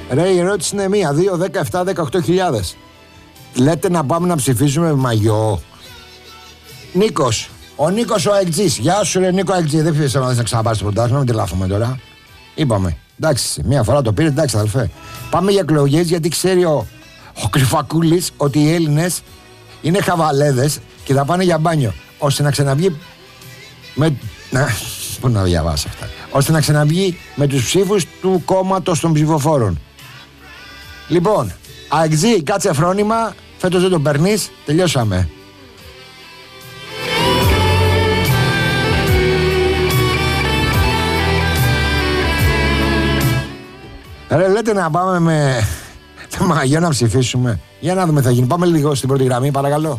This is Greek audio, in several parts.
Ρε, η ερώτηση είναι 1, 2, 10, 7, 18.000. Λέτε να πάμε να ψηφίσουμε με μαγιό. Νίκος. Ο Νίκος ο Αεκτζής. Γεια σου, ρε Νίκο Αεκτζή. Δεν ψήφισα να ξαναπάρει το πρωτάθλημα, μην τη λάθουμε τώρα. Είπαμε. Εντάξει, μία φορά το πήρε, εντάξει, αδελφέ. Πάμε για εκλογές, γιατί ξέρει ο Κρυφακούλης ότι οι Έλληνες είναι χαβαλέδες και θα πάνε για μπάνιο. Ώστε να ξαναβγεί. Πού να διαβάσω αυτά. Ώστε να ξαναβγεί με τους ψήφους του κόμματος των ψηφοφόρων. Λοιπόν, Αεκτζή, κάτσε φρόνημα. Φέτος δεν τον παίρνεις. Τελειώσαμε. Ρε, λέτε να πάμε με μαγιό να ψηφίσουμε. Για να δούμε, θα γίνει. Πάμε λίγο στην πρώτη γραμμή, παρακαλώ.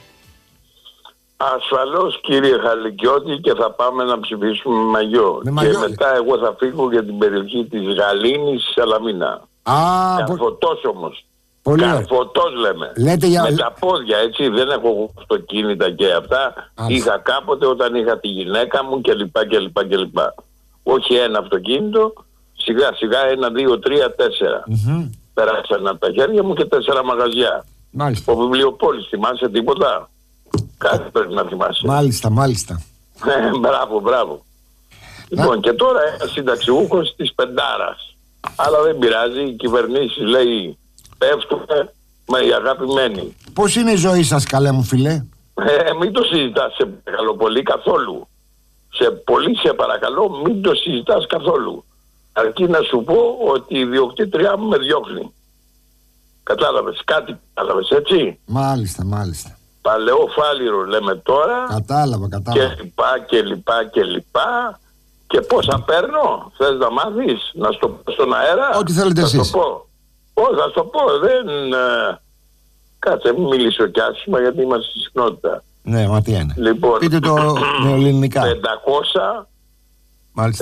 Ασφαλώς, κύριε Χαλικιώτη, και θα πάμε να ψηφίσουμε με μαγιό. Και μετά εγώ θα φύγω για την περιοχή της Γαλήνης, Σαλαμίνα. Καρφωτός όμως. Καρφωτός λέμε. Λέτε για... Με τα πόδια, έτσι, δεν έχω αυτοκίνητα και αυτά. Είχα κάποτε όταν είχα τη γυναίκα μου κλπ. Όχι ένα αυτοκίνητο, σιγά σιγά 1, 2, 3, 4. Πέρασαν από τα χέρια μου και 4 μαγαζιά. Μάλιστα. Ο βιβλιοπόλης, θυμάσαι τίποτα? Κάτι πρέπει να θυμάσαι. Μάλιστα. Μπράβο. Λοιπόν, και τώρα ένα συνταξιούχος της Πεντάρας. Αλλά δεν πειράζει, οι κυβερνήσεις, λέει, πέφτουνε με η αγαπημένη. Πώς είναι η ζωή σας, καλέ μου φίλε? Μην το συζητάς, σε παρακαλώ πολύ, καθόλου. Σε παρακαλώ, μην το συζητάς καθόλου. Αρκεί να σου πω ότι η ιδιοκτήτριά μου με διώχνει. Κατάλαβες, κάτι κατάλαβες, έτσι? Μάλιστα. Παλαιό φάλιρο λέμε τώρα. Κατάλαβα. Και λοιπά. Και πόσα παίρνω, θες να μάθεις, να στο πω στον αέρα? Ό,τι θέλετε εσείς. Θα στο πω, δεν... Κάτσε, μην μιλήσω κι άσχημα γιατί είμαστε στη συχνότητα. Ναι, μα τι είναι. Λοιπόν, πείτε το νεοελληνικά. 553. Μάλιστα.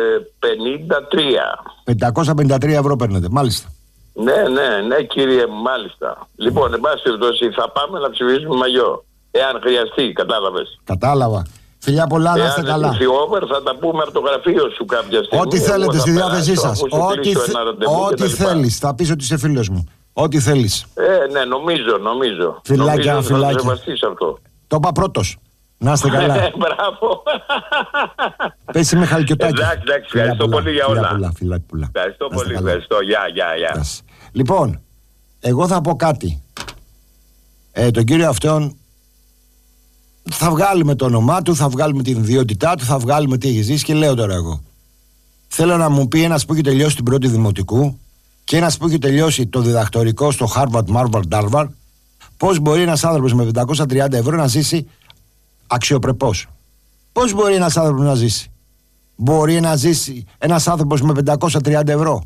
553 ευρώ παίρνετε, μάλιστα. Ναι, κύριε, μάλιστα. Λοιπόν, εν πάση περιπτώσει, θα πάμε να ψηφίσουμε μαγιό. Εάν χρειαστεί, κατάλαβες. Κατάλαβα. Φιλιά πολλά, να είστε καλά. Εάν over, θα τα πούμε από το γραφείο σου κάποια στιγμή. Ό,τι θέλετε στη διάθεσή σας. Ό,τι θέλεις. Θα πεις ότι είσαι φίλος μου. Ό,τι θέλεις. Ναι, νομίζω. Φιλάκια. Αυτό. Το είπα πρώτος. Να είστε καλά. Μπράβο. Πες με Χαλκιωτάκη. Εντάξει, ευχαριστώ πολύ για όλα. Φιλάκια πολλά. Ευχαριστώ πολύ, ευχαριστώ. Γεια. Λοιπόν, εγώ θα πω κάτι. Τον κύριο αυτόν θα βγάλουμε το όνομά του, θα βγάλουμε την ιδιότητά του, θα βγάλουμε τι έχει ζήσει και λέω τώρα εγώ. Θέλω να μου πει ένας που έχει τελειώσει την πρώτη δημοτικού και ένας που έχει τελειώσει το διδακτορικό στο Harvard, πώς μπορεί ένας άνθρωπος με 530 ευρώ να ζήσει αξιοπρεπώς. Πώς μπορεί ένας άνθρωπος να ζήσει? Μπορεί να ζήσει ένας άνθρωπος με 530 ευρώ?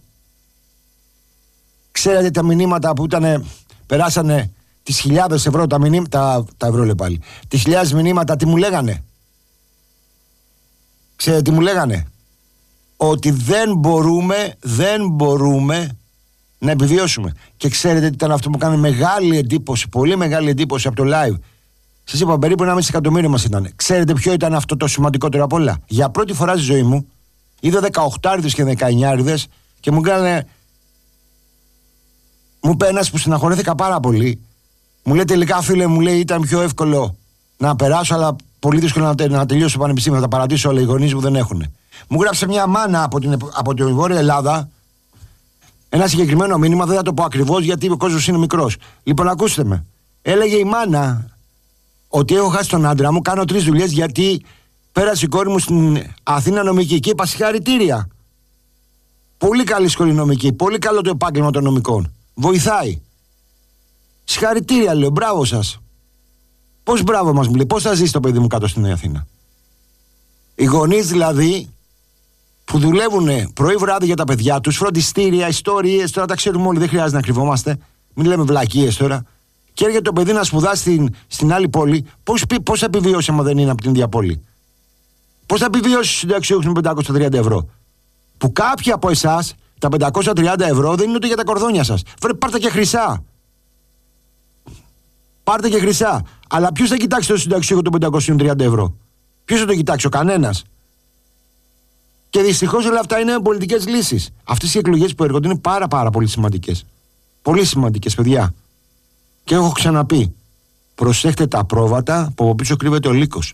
Ξέρετε τα μηνύματα που περάσανε τις χιλιάδες ευρώ, τα ευρώ λέει πάλι, τις χιλιάδες μηνύματα, τι μου λέγανε? Ξέρετε τι μου λέγανε? Ότι δεν μπορούμε να επιβιώσουμε. Και ξέρετε τι ήταν αυτό που κάνει μεγάλη εντύπωση, πολύ μεγάλη εντύπωση από το live? Σας είπα, περίπου 1,5 εκατομμύριο μας ήταν. Ξέρετε ποιο ήταν αυτό το σημαντικότερο απ' όλα? Για πρώτη φορά στη ζωή μου είδα 18άριδες και 19άριδες και μου κάνανε. Μου είπε ένας που συναχωρέθηκα πάρα πολύ. Μου λέει, τελικά φίλε μου, λέει, ήταν πιο εύκολο να περάσω, αλλά πολύ δύσκολο να τελειώσω το πανεπιστήμιο. Θα τα παρατήσω όλα, οι γονείς μου δεν έχουν. Μου γράψε μια μάνα από την Βόρεια Ελλάδα ένα συγκεκριμένο μήνυμα, δεν θα το πω ακριβώς γιατί ο κόσμος είναι μικρός. Λοιπόν, ακούστε με. Έλεγε η μάνα ότι έχω χάσει τον άντρα μου, κάνω 3 δουλειές γιατί πέρασε η κόρη μου στην Αθήνα νομική και είπα συγχαρητήρια. Πολύ καλή σχολή νομική, πολύ καλό το επάγγελμα των νομικών. Βοηθάει. Συγχαρητήρια, λέω, μπράβο σας. Πώς μπράβο μας, μου λέει, πώς θα ζήσει το παιδί μου κάτω στην Αθήνα? Οι γονείς δηλαδή που δουλεύουν πρωί βράδυ για τα παιδιά τους, φροντιστήρια, ιστορίες, τώρα τα ξέρουμε όλοι, δεν χρειάζεται να κρυβόμαστε. Μην λέμε βλακίες τώρα. Και έρχεται το παιδί να σπουδάσει στην άλλη πόλη, πώς θα επιβιώσει άμα δεν είναι από την ίδια πόλη? Πώς θα επιβιώσει στους συνταξιούχους με 530 ευρώ? Που κάποιοι από εσάς τα 530 ευρώ δεν είναι ούτε για τα κορδόνια σας. Πάρτε και χρυσά. Πάρτε και χρυσά. Αλλά ποιος θα κοιτάξει το συνταξιούχο των 530 ευρώ? Ποιος θα το κοιτάξει? Ο κανένας. Και δυστυχώς όλα αυτά είναι πολιτικές λύσεις. Αυτές οι εκλογές που έρχονται είναι πάρα πολύ σημαντικές. Πολύ σημαντικές, παιδιά. Και έχω ξαναπεί, προσέχτε τα πρόβατα που από πίσω κρύβεται ο λύκος.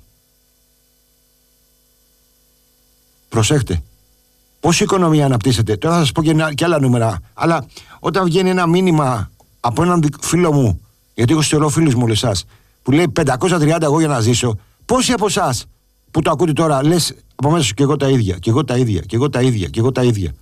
Προσέχτε. Πώς η οικονομία αναπτύσσεται. Τώρα θα σας πω και άλλα νούμερα. Αλλά όταν βγαίνει ένα μήνυμα από έναν φίλο μου, γιατί έχω στελώ φίλους μου όλες εσάς, που λέει 530 εγώ για να ζήσω, πόσοι από εσάς που το ακούτε τώρα λες από μέσα σου και εγώ τα ίδια, και εγώ τα ίδια, και εγώ τα ίδια, και εγώ τα ίδια.